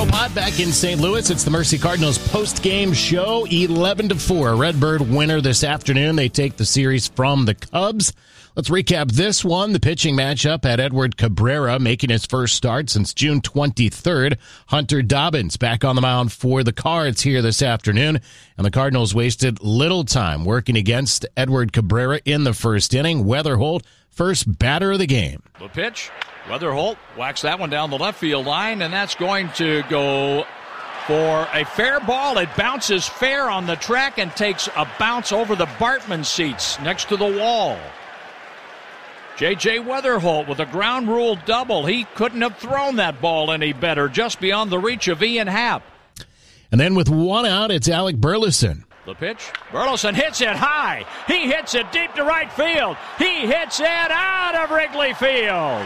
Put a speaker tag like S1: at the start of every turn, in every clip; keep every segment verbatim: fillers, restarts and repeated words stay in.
S1: Joe Pod back in Saint Louis. It's the Mercy Cardinals post-game show, eleven to four. Redbird winner this afternoon. They take the series from the Cubs. Let's recap this one. The pitching matchup had Edward Cabrera making his first start since June twenty-third. Hunter Dobbins back on the mound for the Cards here this afternoon. And the Cardinals wasted little time working against Edward Cabrera in the first inning. Weatherholt, first batter of the game.
S2: The pitch. Weatherholt whacks that one down the left field line, and that's going to go for a fair ball. It bounces fair on the track and takes a bounce over the Bartman seats next to the wall. J J. Weatherholt with a ground rule double. He couldn't have thrown that ball any better, just beyond the reach of Ian Happ.
S1: And then with one out, it's Alec Burleson.
S2: The pitch. Burleson hits it high. He hits it deep to right field. He hits it out of Wrigley Field.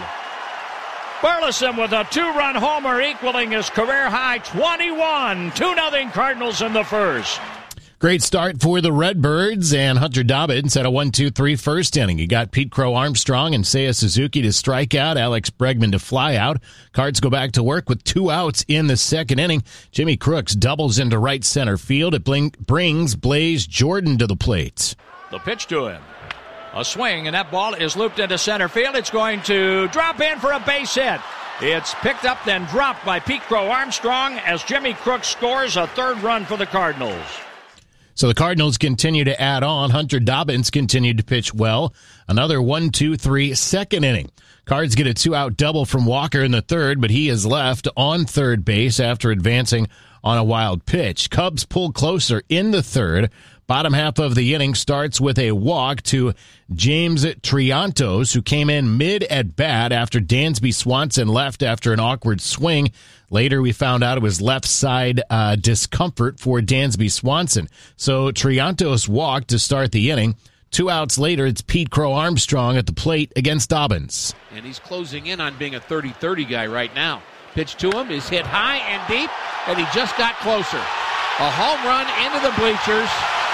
S2: Burleson with a two-run homer equaling his career-high twenty-one. two nothing Cardinals in the first.
S1: Great start for the Redbirds, and Hunter Dobbins had a one two three first inning. He got Pete Crow Armstrong and Seiya Suzuki to strike out, Alex Bregman to fly out. Cards go back to work with two outs in the second inning. Jimmy Crooks doubles into right center field. It bling- brings Blaze Jordan to the plate.
S2: The pitch to him. A swing, and that ball is looped into center field. It's going to drop in for a base hit. It's picked up, then dropped by Pete Crow Armstrong as Jimmy Crooks scores a third run for the Cardinals.
S1: So the Cardinals continue to add on. Hunter Dobbins continued to pitch well. Another one two three second inning. Cards get a two-out double from Walker in the third, but he is left on third base after advancing on a wild pitch. Cubs pull closer in the third. Bottom half of the inning starts with a walk to James Triantos, who came in mid-at-bat after Dansby Swanson left after an awkward swing. Later, we found out it was left side uh, discomfort for Dansby Swanson. So Triantos walked to start the inning. Two outs later, it's Pete Crow Armstrong at the plate against Dobbins.
S3: And he's closing in on being a thirty thirty guy right now. Pitch to him is hit high and deep, and he just got closer. A home run into the bleachers.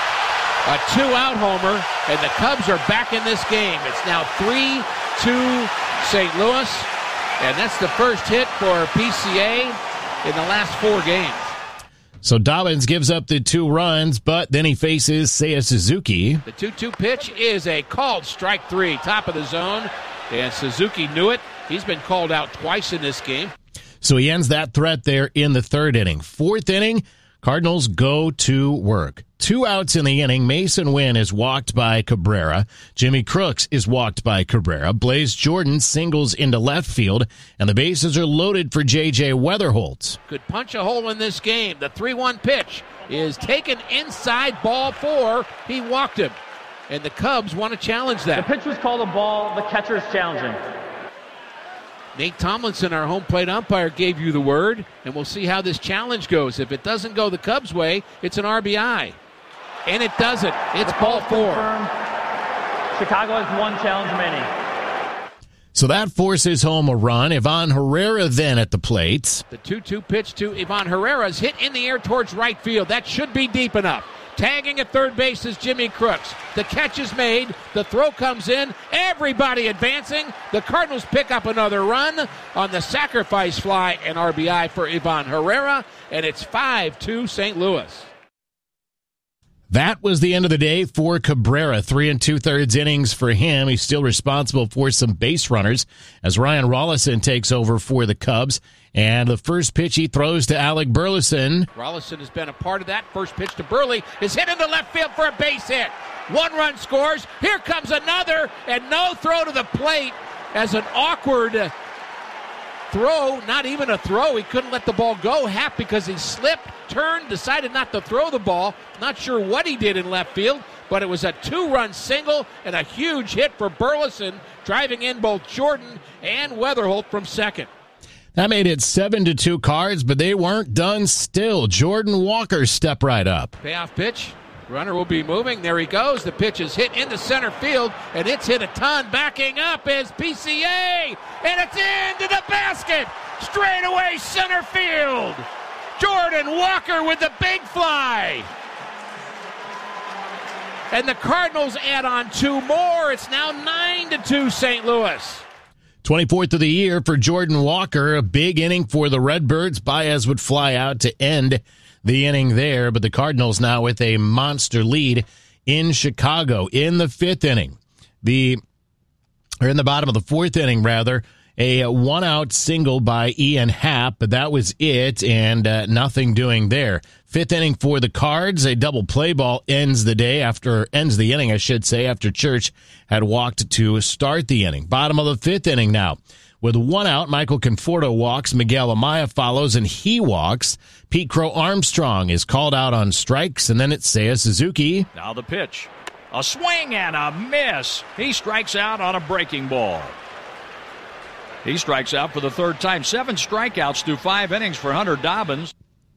S3: A two-out homer, and the Cubs are back in this game. It's now three two Saint Louis, and that's the first hit for P C A in the last four games.
S1: So Dobbins gives up the two runs, but then he faces Seiya Suzuki.
S3: The two two pitch is a called strike three, top of the zone, and Suzuki knew it. He's been called out twice in this game.
S1: So he ends that threat there in the third inning. Fourth inning, Cardinals go to work. Two outs in the inning. Mason Wynn is walked by Cabrera. Jimmy Crooks is walked by Cabrera. Blaze Jordan singles into left field, and the bases are loaded for J J. Weatherholt.
S3: Could punch a hole in this game. The three one pitch is taken inside ball four. He walked him, and the Cubs want to challenge that.
S4: The pitch was called a ball. The catcher is challenging.
S3: Nate Tomlinson, our home plate umpire, gave you the word, and we'll see how this challenge goes. If it doesn't go the Cubs' way, it's an R B I. And it doesn't. It's ball four.
S4: Confirmed. Chicago has one challenge remaining.
S1: So that forces home a run. Ivan Herrera then at the plate.
S3: The two two pitch to Ivan Herrera is hit in the air towards right field. That should be deep enough. Tagging at third base is Jimmy Crooks. The catch is made. The throw comes in. Everybody advancing. The Cardinals pick up another run on the sacrifice fly, and R B I for Ivan Herrera, and it's five two Saint Louis.
S1: That was the end of the day for Cabrera. Three and two-thirds innings for him. He's still responsible for some base runners as Ryan Rollison takes over for the Cubs. And the first pitch he throws to Alec Burleson.
S3: Rollison has been a part of that. First pitch to Burley is hit into left field for a base hit. One run scores. Here comes another, and no throw to the plate as an awkward throw, not even a throw. He couldn't let the ball go. Half because he slipped, turned, decided not to throw the ball. Not sure what he did in left field, but it was a two-run single and a huge hit for Burleson, driving in both Jordan and Weatherholt from second.
S1: That made it seven to two Cards, but they weren't done still. Jordan Walker stepped right up.
S3: Payoff pitch. Runner will be moving. There he goes. The pitch is hit into center field, and it's hit a ton. Backing up is P C A, and it's into the basket. Straight away center field. Jordan Walker with the big fly. And the Cardinals add on two more. It's now nine to two Saint Louis.
S1: twenty-fourth of the year for Jordan Walker. A big inning for the Redbirds. Baez would fly out to end the inning there, but the Cardinals now with a monster lead in Chicago in the fifth inning. The or in the bottom of the fourth inning, rather, a one-out single by Ian Happ, but that was it, and uh, nothing doing there. Fifth inning for the Cards, a double play ball ends the day after ends the inning, I should say, after Church had walked to start the inning. Bottom of the fifth inning now. With one out, Michael Conforto walks, Miguel Amaya follows, and he walks. Pete Crow Armstrong is called out on strikes, and then it's Seiya Suzuki.
S2: Now the pitch. A swing and a miss. He strikes out on a breaking ball. He strikes out for the third time. Seven strikeouts through five innings for Hunter Dobbins.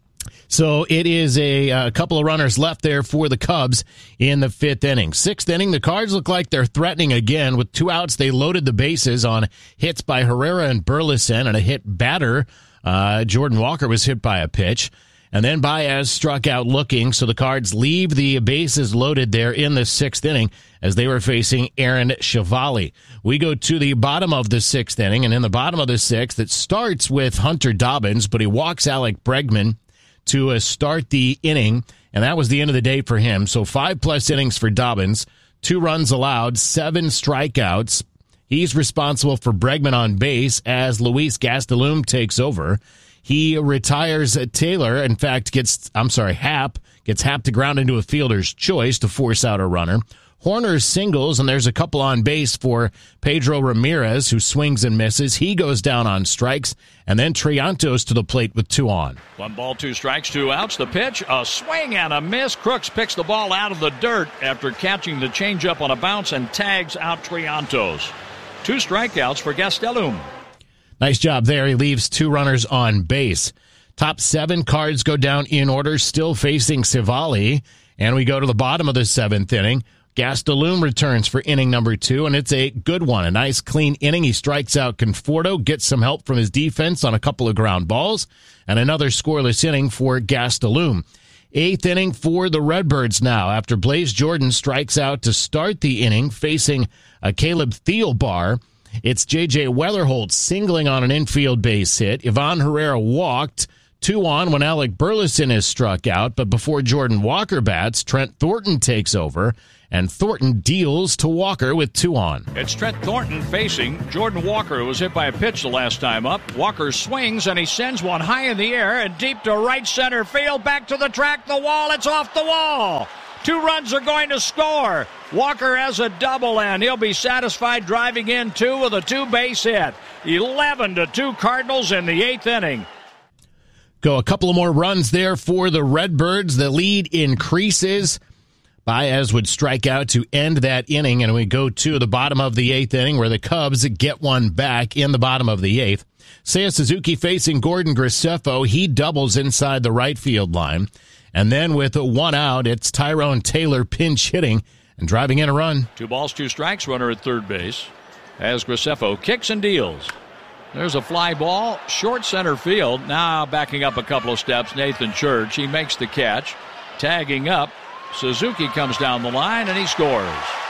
S1: So it is a, a couple of runners left there for the Cubs in the fifth inning. Sixth inning, the Cards look like they're threatening again. With two outs, they loaded the bases on hits by Herrera and Burleson, and a hit batter. Uh, Jordan Walker was hit by a pitch. And then Baez struck out looking, so the Cards leave the bases loaded there in the sixth inning as they were facing Aaron Chevali. We go to the bottom of the sixth inning, and in the bottom of the sixth, it starts with Hunter Dobbins, but he walks Alec Bregman to uh, start the inning, and that was the end of the day for him. So five-plus innings for Dobbins, two runs allowed, seven strikeouts. He's responsible for Bregman on base as Luis Gastelum takes over. He retires Taylor, in fact, gets, I'm sorry, Happ, gets Happ to ground into a fielder's choice to force out a runner. Horner singles, and there's a couple on base for Pedro Ramirez, who swings and misses. He goes down on strikes, and then Triantos to the plate with two on.
S2: One ball, two strikes, two outs. The pitch, a swing and a miss. Crooks picks the ball out of the dirt after catching the changeup on a bounce and tags out Triantos. Two strikeouts for Gastelum.
S1: Nice job there. He leaves two runners on base. Top seven Cards go down in order, still facing Civali. And we go to the bottom of the seventh inning. Gastelum returns for inning number two, and it's a good one. A nice, clean inning. He strikes out Conforto, gets some help from his defense on a couple of ground balls, and another scoreless inning for Gastelum. Eighth inning for the Redbirds now, after Blaze Jordan strikes out to start the inning, facing a Caleb Thielbar. It's J J Weatherholt singling on an infield base hit. Ivan Herrera walked. Two on when Alec Burleson is struck out, but before Jordan Walker bats, Trent Thornton takes over, and Thornton deals to Walker with two on.
S2: It's Trent Thornton facing Jordan Walker, who was hit by a pitch the last time up. Walker swings, and he sends one high in the air and deep to right center field, back to the track, the wall, it's off the wall. Two runs are going to score. Walker has a double, and he'll be satisfied driving in two with a two-base hit. eleven to two Cardinals in the eighth inning.
S1: Go a couple of more runs there for the Redbirds. The lead increases. Baez would strike out to end that inning, and we go to the bottom of the eighth inning where the Cubs get one back in the bottom of the eighth. Seiya Suzuki facing Gordon Graceffo. He doubles inside the right field line. And then with one out, it's Tyrone Taylor pinch hitting and driving in a run.
S2: Two balls, two strikes, runner at third base as Graceffo kicks and deals. There's a fly ball, short center field. Now backing up a couple of steps, Nathan Church. He makes the catch, tagging up. Suzuki comes down the line, and he scores.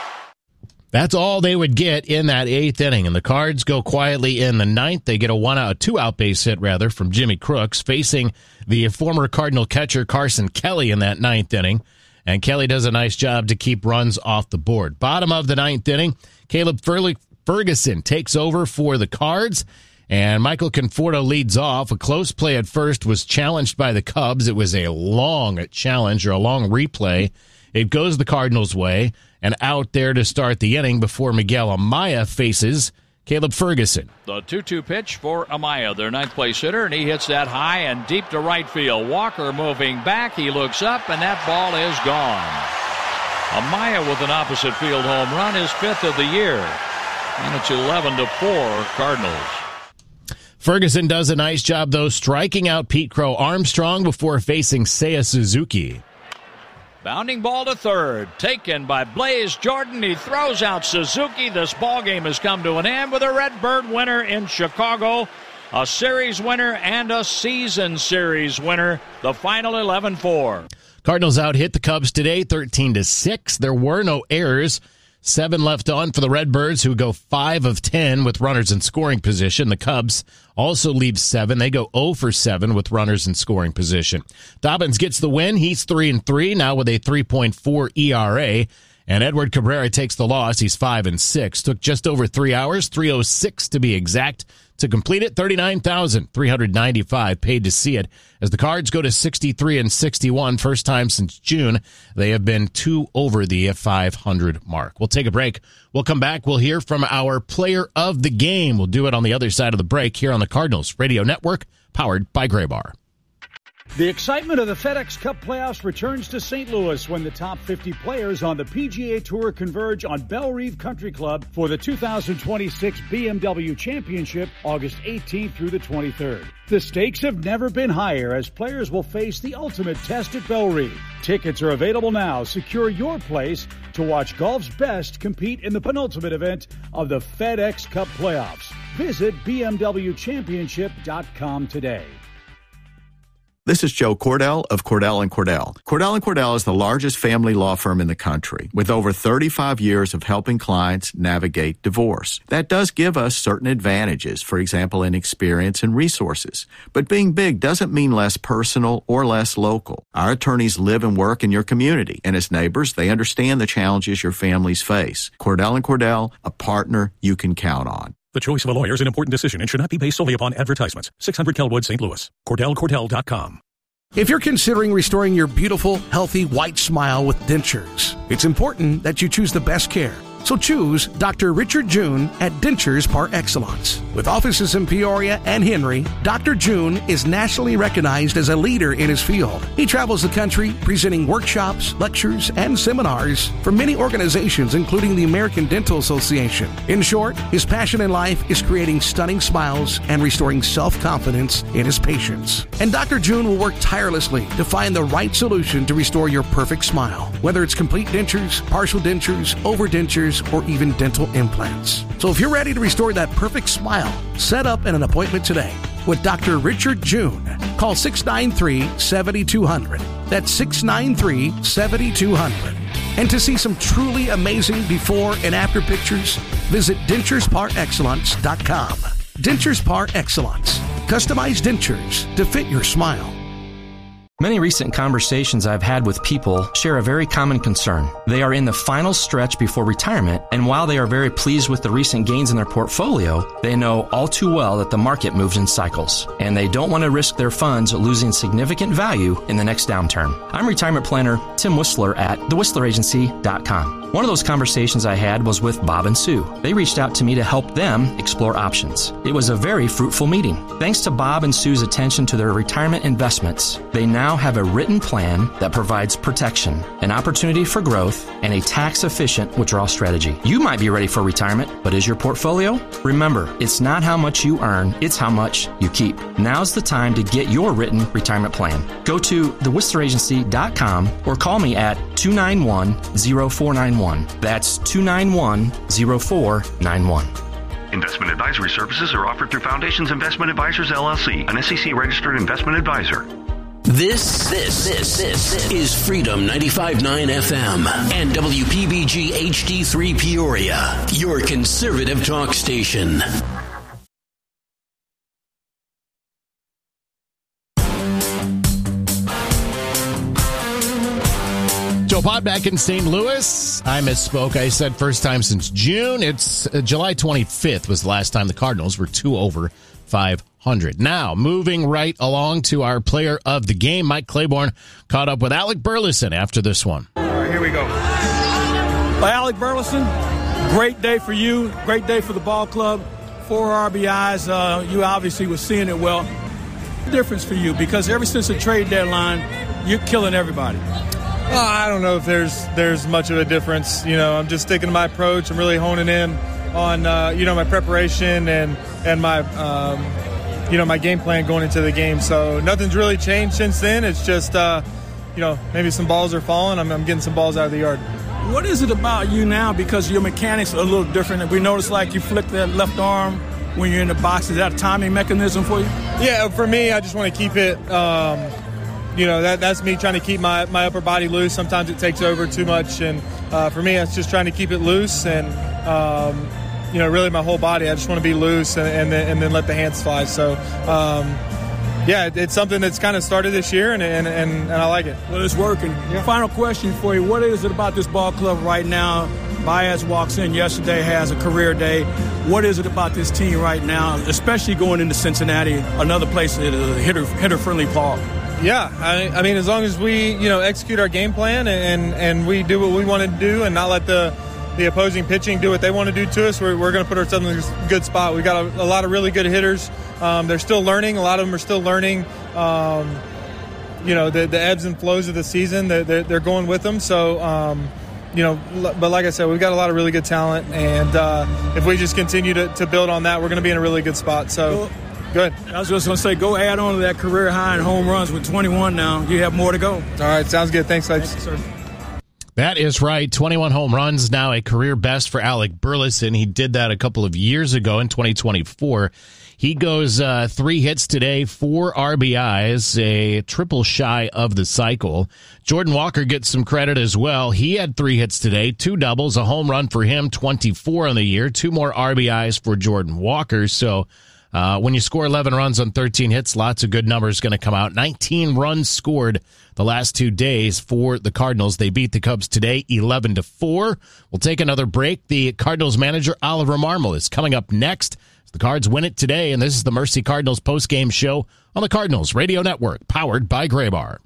S1: That's all they would get in that eighth inning, and the Cards go quietly in the ninth. They get a one-out, two-out base hit, rather, from Jimmy Crooks, facing the former Cardinal catcher Carson Kelly in that ninth inning, and Kelly does a nice job to keep runs off the board. Bottom of the ninth inning, Caleb Ferguson takes over for the Cards, and Michael Conforto leads off. A close play at first was challenged by the Cubs. It was a long challenge or a long replay. It goes the Cardinals' way, and out there to start the inning before Miguel Amaya faces Caleb Ferguson.
S2: The two two pitch for Amaya, their ninth place hitter, and he hits that high and deep to right field. Walker moving back. He looks up, and that ball is gone. Amaya with an opposite field home run, his fifth of the year. And it's eleven to four Cardinals.
S1: Ferguson does a nice job, though, striking out Pete Crow Armstrong before facing Seiya Suzuki.
S2: Bounding ball to third, taken by Blaze Jordan. He throws out Suzuki. This ball game has come to an end with a Redbird winner in Chicago, a series winner and a season series winner. The final eleven four.
S1: Cardinals out hit the Cubs today, thirteen to six. There were no errors. Seven left on for the Redbirds, who go five of ten with runners in scoring position. The Cubs also leave seven. They go zero for seven with runners in scoring position. Dobbins gets the win. He's three and three now with a three point four E R A. And Edward Cabrera takes the loss. He's five and six. Took just over three hours, three oh six to be exact, to complete it. thirty-nine thousand three hundred ninety-five paid to see it. As the Cards go to sixty-three and sixty-one, first time since June, they have been two over the five hundred mark. We'll take a break. We'll come back. We'll hear from our player of the game. We'll do it on the other side of the break here on the Cardinals Radio Network, powered by Graybar.
S5: The excitement of the FedEx Cup playoffs returns to Saint Louis when the top fifty players on the P G A Tour converge on Bellerive Country Club for the two thousand twenty-six B M W Championship, August eighteenth through the twenty-third. The stakes have never been higher as players will face the ultimate test at Bellerive. Tickets are available now. Secure your place to watch golf's best compete in the penultimate event of the FedEx Cup playoffs. Visit B M W championship dot com today.
S6: This is Joe Cordell of Cordell and Cordell. Cordell and Cordell is the largest family law firm in the country with over thirty-five years of helping clients navigate divorce. That does give us certain advantages, for example, in experience and resources. But being big doesn't mean less personal or less local. Our attorneys live and work in your community, and as neighbors, they understand the challenges your families face. Cordell and Cordell, a partner you can count on.
S7: The choice of a lawyer is an important decision and should not be based solely upon advertisements. six hundred Kelwood, Saint Louis. Cordell Cordell dot com.
S8: If you're considering restoring your beautiful, healthy, white smile with dentures, it's important that you choose the best care. So choose Doctor Richard June at Dentures Par Excellence. With offices in Peoria and Henry, Doctor June is nationally recognized as a leader in his field. He travels the country presenting workshops, lectures, and seminars for many organizations, including the American Dental Association. In short, his passion in life is creating stunning smiles and restoring self-confidence in his patients. And Doctor June will work tirelessly to find the right solution to restore your perfect smile, whether it's complete dentures, partial dentures, overdentures, or even dental implants. So if you're ready to restore that perfect smile, set up an appointment today with Doctor Richard June. Call six nine three, seven two zero zero. That's six nine three, seven two zero zero. And to see some truly amazing before and after pictures, visit dentures par excellence dot com. Dentures Par Excellence. Customized dentures to fit your smile.
S9: Many recent conversations I've had with people share a very common concern. They are in the final stretch before retirement, and while they are very pleased with the recent gains in their portfolio, they know all too well that the market moves in cycles, and they don't want to risk their funds losing significant value in the next downturn. I'm retirement planner Tim Whistler at the whistler agency dot com. One of those conversations I had was with Bob and Sue. They reached out to me to help them explore options. It was a very fruitful meeting. Thanks to Bob and Sue's attention to their retirement investments, they now have a written plan that provides protection, an opportunity for growth, and a tax-efficient withdrawal strategy. You might be ready for retirement, but is your portfolio? Remember, it's not how much you earn, it's how much you keep. Now's the time to get your written retirement plan. Go to the whistler agency dot com or call me at two nine one, zero four nine one. That's two nine one, zero four nine one.
S10: Investment advisory services are offered through Foundations Investment Advisors, L L C, an S E C-registered investment advisor.
S11: This, this, this, this is Freedom ninety-five point nine F M and W P B G H D three Peoria, your conservative talk station.
S1: Joe Pod back in Saint Louis. I misspoke. I said first time since June. It's uh, July twenty-fifth was the last time the Cardinals were two over five hundred. Now, moving right along to our player of the game, Mike Claiborne caught up with Alec Burleson after this one.
S12: All right, here we go. Well, Alec Burleson, great day for you. Great day for the ball club. Four R B Is. Uh, you obviously were seeing it well. Difference for you because ever since the trade deadline, you're killing everybody.
S13: Well, I don't know if there's there's much of a difference. You know, I'm just sticking to my approach. I'm really honing in on, uh, you know, my preparation and, and my, um, you know, my game plan going into the game. So nothing's really changed since then. It's just, uh, you know, maybe some balls are falling. I'm, I'm getting some balls out of the yard.
S12: What is it about you now? Because your mechanics are a little different. We noticed like you flick that left arm when you're in the box. Is that a timing mechanism for you?
S13: Yeah, for me, I just want to keep it, um, you know, that that's me trying to keep my, my upper body loose. Sometimes it takes over too much, and uh, for me, it's just trying to keep it loose and, um, you know, really my whole body. I just want to be loose and, and, then, and then let the hands fly. So, um, yeah, it's something that's kind of started this year, and and, and, and I like it.
S12: Well, it's working. Yeah. Final question for you. What is it about this ball club right now? Baez walks in yesterday, has a career day. What is it about this team right now, especially going into Cincinnati, another place that is a hitter, hitter-friendly ball?
S13: Yeah, I, I mean, as long as we, you know, execute our game plan and, and we do what we want to do and not let the the opposing pitching do what they want to do to us, we're, we're going to put ourselves in a good spot. We've got a, a lot of really good hitters. Um, they're still learning. A lot of them are still learning, um, you know, the, the ebbs and flows of the season. They're, they're, they're going with them. So, um, you know, but like I said, we've got a lot of really good talent. And uh, if we just continue to, to build on that, we're going to be in a really good spot. So, good.
S12: I was just going to say, go add on to that career high in home runs with twenty-one now. You have more to go.
S13: All right, sounds good. Thanks, guys.
S12: Thank you, sir.
S1: That is right. twenty-one home runs, now a career best for Alec Burleson. He did that a couple of years ago in twenty twenty-four. He goes uh, three hits today, four R B Is, a triple shy of the cycle. Jordan Walker gets some credit as well. He had three hits today, two doubles, a home run for him, twenty-four on the year, two more R B Is for Jordan Walker. So uh, when you score eleven runs on thirteen hits, lots of good numbers going to come out. nineteen runs scored the last two days for the Cardinals. They beat the Cubs today eleven to four. We'll take another break. The Cardinals manager, Oliver Marmol, is coming up next. The Cards win it today, and this is the Mercy Cardinals postgame show on the Cardinals Radio Network, powered by Graybar.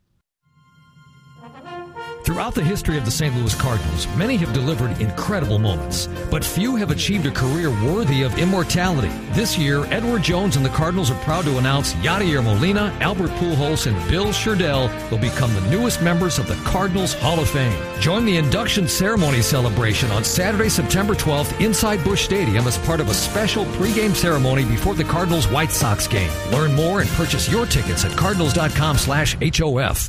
S14: Throughout the history of the Saint Louis Cardinals, many have delivered incredible moments, but few have achieved a career worthy of immortality. This year, Edward Jones and the Cardinals are proud to announce Yadier Molina, Albert Pujols, and Bill Sherdell will become the newest members of the Cardinals Hall of Fame. Join the induction ceremony celebration on Saturday, September twelfth inside Busch Stadium as part of a special pregame ceremony before the Cardinals White Sox game. Learn more and purchase your tickets at cardinals.com slash HOF.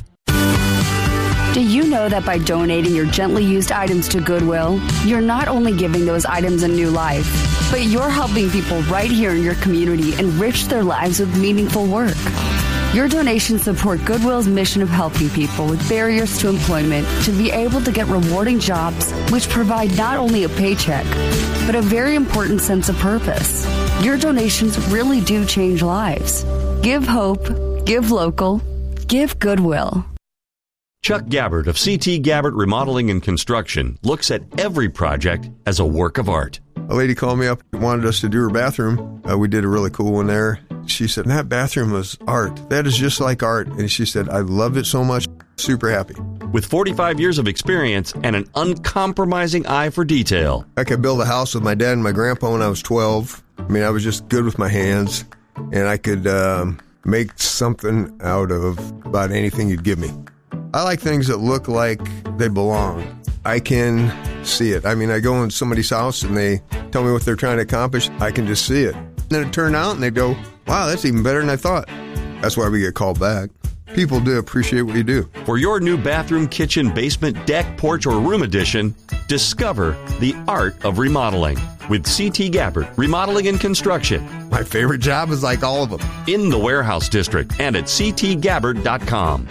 S15: Do you know that by donating your gently used items to Goodwill, you're not only giving those items a new life, but you're helping people right here in your community enrich their lives with meaningful work? Your donations support Goodwill's mission of helping people with barriers to employment to be able to get rewarding jobs which provide not only a paycheck, but a very important sense of purpose. Your donations really do change lives. Give hope, give local, give Goodwill.
S16: Chuck Gabbard of C T Gabbard Remodeling and Construction looks at every project as a work of art.
S17: A lady called me up and wanted us to do her bathroom. Uh, we did a really cool one there. She said, that bathroom was art. That is just like art. And she said, I loved it so much. Super happy.
S16: With forty-five years of experience and an uncompromising eye for detail.
S17: I could build a house with my dad and my grandpa when I was twelve. I mean, I was just good with my hands. And I could um, make something out of about anything you'd give me. I like things that look like they belong. I can see it. I mean, I go in somebody's house and they tell me what they're trying to accomplish. I can just see it. Then it turned out and they go, wow, that's even better than I thought. That's why we get called back. People do appreciate what you do.
S16: For your new bathroom, kitchen, basement, deck, porch, or room addition, discover the art of remodeling with C T Gabbard Remodeling and Construction.
S17: My favorite job is like all of them.
S16: In the Warehouse District and at c t gabbard dot com.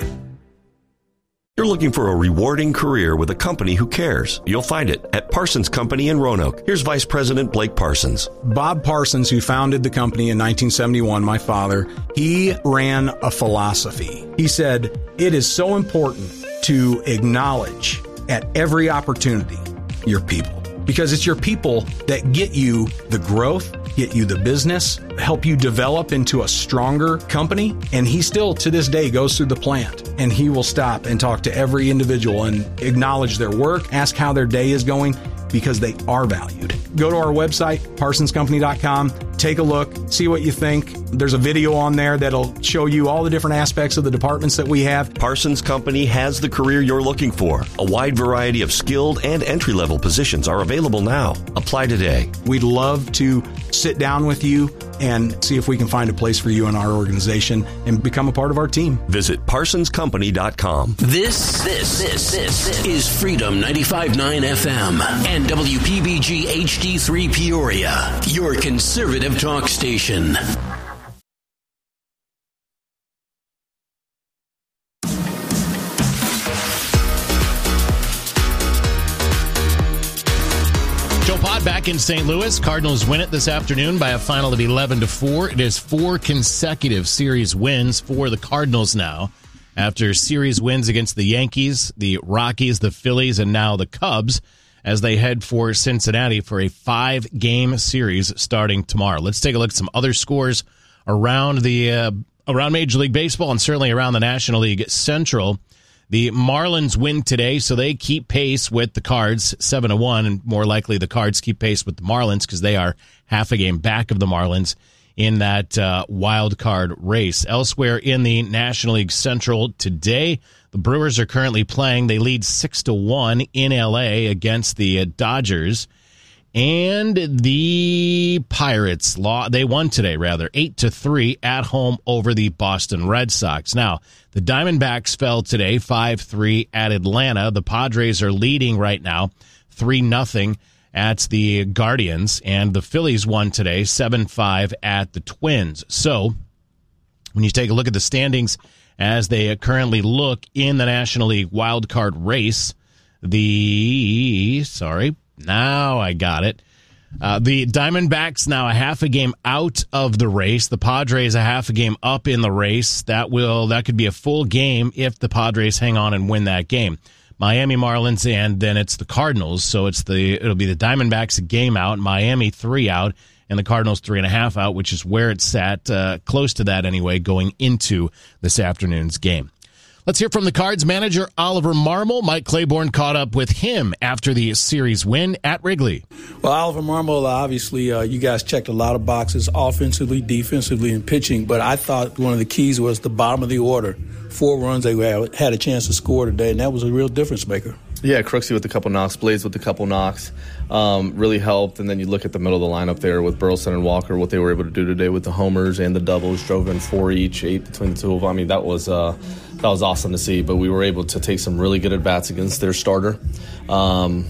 S16: You're looking for a rewarding career with a company who cares. You'll find it at Parsons Company in Roanoke. Here's Vice President Blake Parsons.
S18: Bob Parsons, who founded the company in nineteen seventy-one, my father, he ran a philosophy. He said, it is so important to acknowledge at every opportunity your people, because it's your people that get you the growth, get you the business, help you develop into a stronger company. And he still, to this day, goes through the plant and he will stop and talk to every individual and acknowledge their work, ask how their day is going, because they are valued. Go to our website, parsons company dot com, take a look, see what you think. There's a video on there that'll show you all the different aspects of the departments that we have.
S16: Parsons Company has the career you're looking for. A wide variety of skilled and entry-level positions are available now. Apply today.
S18: We'd love to sit down with you and see if we can find a place for you in our organization and become a part of our team.
S16: Visit parsons company dot com.
S11: This, this, this, this is Freedom ninety-five point nine F M and W P B G H D three Peoria, your conservative talk station.
S1: back in Saint Louis. Cardinals win it this afternoon by a final of eleven to four. It is four consecutive series wins for the Cardinals now. After series wins against the Yankees, the Rockies, the Phillies, and now the Cubs, as they head for Cincinnati for a five-game series starting tomorrow. Let's take a look at some other scores around the uh, around Major League Baseball and certainly around the National League Central. The Marlins win today, so they keep pace with the Cards, seven to one, and more likely the Cards keep pace with the Marlins because they are half a game back of the Marlins in that uh, wild card race. Elsewhere in the National League Central today, the Brewers are currently playing. They lead six to one in L A against the uh, Dodgers. And the Pirates, law they won today, rather, eight to three at home over the Boston Red Sox. Now, the Diamondbacks fell today, five three at Atlanta. The Padres are leading right now, three nothing at the Guardians. And the Phillies won today, seven five at the Twins. So, when you take a look at the standings as they currently look in the National League wild card race, the, sorry, now I got it. Uh, the Diamondbacks now a half a game out of the race. The Padres a half a game up in the race. That will that could be a full game if the Padres hang on and win that game. Miami Marlins, and then it's the Cardinals. So it's the it'll be the Diamondbacks a game out, Miami three out, and the Cardinals three and a half out, which is where it's at, uh, close to that anyway, going into this afternoon's game. Let's hear from the Cards manager, Oliver Marmol. Mike Claiborne caught up with him after the series win at Wrigley.
S12: Well, Oliver Marmol, obviously, uh, you guys checked a lot of boxes offensively, defensively, and pitching, but I thought one of the keys was the bottom of the order. Four runs they had a chance to score today, and that was a real difference maker.
S19: Yeah, Crooksy with a couple knocks, Blades with a couple knocks, um, really helped. And then you look at the middle of the lineup there with Burleson and Walker, what they were able to do today with the homers and the doubles, drove in four each, eight between the two of them. I mean, that was uh, that was awesome to see. But we were able to take some really good at-bats against their starter. Um,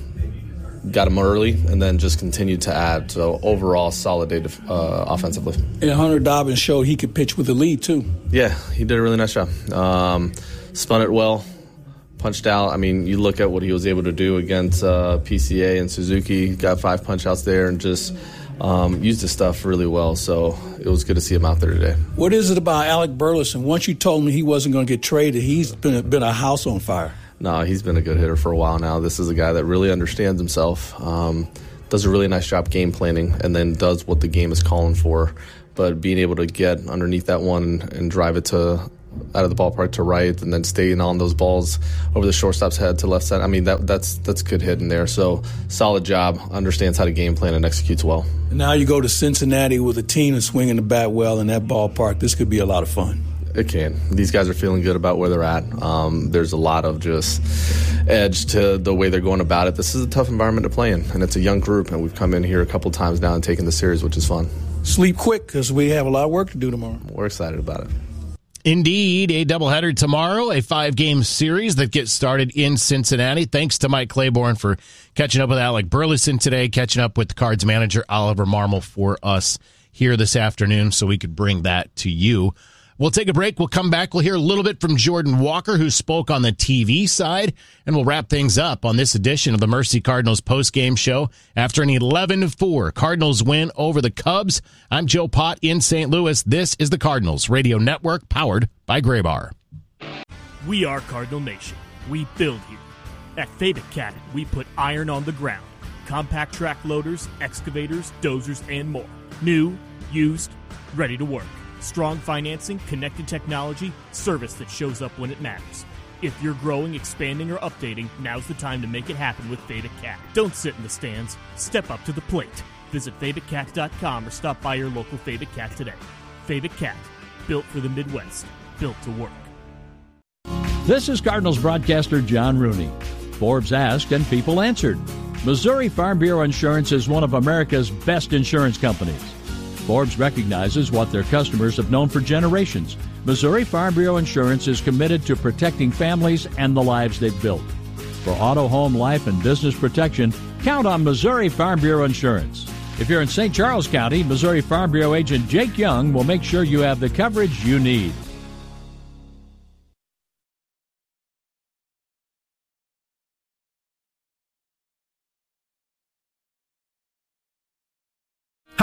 S19: got them early, and then just continued to add. So overall, solid day to, uh, offensively.
S12: And Hunter Dobbins showed he could pitch with the lead, too.
S19: Yeah, he did a really nice job. Um, spun it well. Punched out. I mean, you look at what he was able to do against uh, P C A and Suzuki. Got five punch outs there and just um, used his stuff really well. So it was good to see him out there today.
S12: What is it about Alec Burleson? Once you told me he wasn't going to get traded, he's been a, been a house on fire.
S19: No, he's been a good hitter for a while now. This is a guy that really understands himself, um, does a really nice job game planning, and then does what the game is calling for. But being able to get underneath that one and, and drive it to out of the ballpark to right, and then staying on those balls over the shortstop's head to left side. I mean, that that's that's good hitting there. So solid job, understands how to game plan and executes well.
S12: Now you go to Cincinnati with a team that's swinging the bat well in that ballpark. This could be a lot of fun.
S19: It can. These guys are feeling good about where they're at. Um, there's a lot of just edge to the way they're going about it. This is a tough environment to play in, and it's a young group, and we've come in here a couple times now and taken the series, which is fun.
S12: Sleep quick because we have a lot of work to do tomorrow.
S19: We're excited about it.
S1: Indeed, a doubleheader tomorrow, a five-game series that gets started in Cincinnati. Thanks to Mike Claiborne for catching up with Alec Burleson today, catching up with the Cards manager, Oliver Marmol, for us here this afternoon so we could bring that to you. We'll take a break. We'll come back. We'll hear a little bit from Jordan Walker, who spoke on the T V side, and we'll wrap things up on this edition of the Mercy Cardinals postgame show. After an eleven to four Cardinals win over the Cubs, I'm Joe Pott in Saint Louis. This is the Cardinals Radio Network, powered by Graybar.
S20: We are Cardinal Nation. We build here. At Fabic Cat, we put iron on the ground. Compact track loaders, excavators, dozers, and more. New, used, ready to work. Strong financing, connected technology, service that shows up when it matters. If you're growing, expanding, or updating, now's the time to make it happen with Fabic Cat. Don't sit in the stands. Step up to the plate. Visit Fabic Cat dot com or stop by your local Fabic Cat today. Fabic Cat, built for the Midwest, built to work.
S21: This is Cardinals broadcaster John Rooney. Forbes asked and people answered. Missouri Farm Bureau Insurance is one of America's best insurance companies. Forbes recognizes what their customers have known for generations. Missouri Farm Bureau Insurance is committed to protecting families and the lives they've built. For auto, home, life, and business protection, count on Missouri Farm Bureau Insurance. If you're in Saint Charles County, Missouri Farm Bureau agent Jake Young will make sure you have the coverage you need.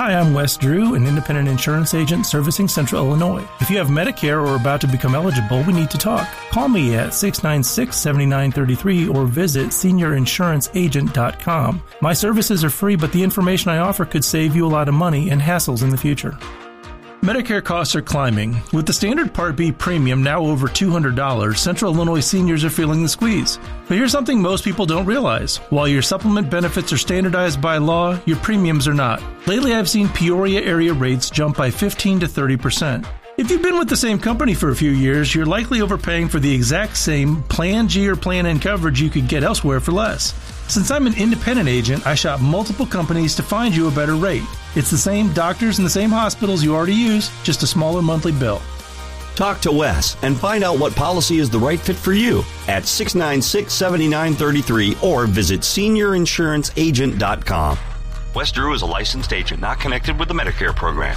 S4: Hi, I'm Wes Drew, an independent insurance agent servicing Central Illinois. If you have Medicare or are about to become eligible, we need to talk. Call me at six nine six, seven nine three three or visit senior insurance agent dot com. My services are free, but the information I offer could save you a lot of money and hassles in the future. Medicare costs are climbing. With the standard Part B premium now over two hundred dollars, Central Illinois seniors are feeling the squeeze. But here's something most people don't realize. While your supplement benefits are standardized by law, your premiums are not. Lately, I've seen Peoria area rates jump by fifteen to thirty percent. If you've been with the same company for a few years, you're likely overpaying for the exact same Plan G or Plan N coverage you could get elsewhere for less. Since I'm an independent agent, I shop multiple companies to find you a better rate. It's the same doctors and the same hospitals you already use, just a smaller monthly bill.
S16: Talk to Wes and find out what policy is the right fit for you at six nine six, seven nine three three or visit senior insurance agent dot com. Wes Drew is a licensed agent not connected with the Medicare program.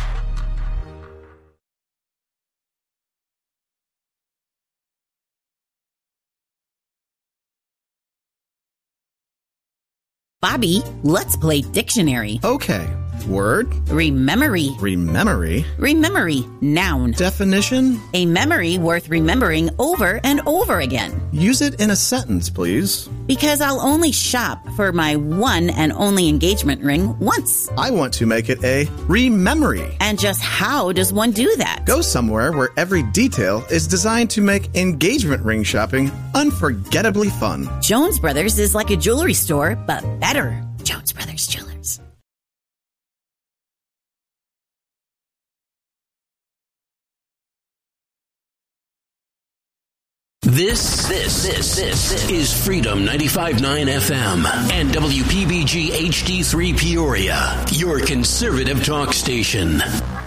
S22: Bobby, let's play dictionary.
S23: Okay. Word.
S22: Rememory.
S23: Rememory.
S22: Rememory. Noun.
S23: Definition.
S22: A memory worth remembering over and over again.
S23: Use it in a sentence, please.
S22: Because I'll only shop for my one and only engagement ring once.
S23: I want to make it a rememory.
S22: And just how does one do that?
S23: Go somewhere where every detail is designed to make engagement ring shopping unforgettably fun.
S22: Jones Brothers is like a jewelry store, but better. Jones Brothers Jewelers.
S11: This, this, this, this is Freedom ninety-five point nine F M and W P B G H D three Peoria, your conservative talk station.